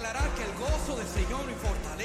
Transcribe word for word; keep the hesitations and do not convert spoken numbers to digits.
declarar que el gozo del Señor mi fortaleza.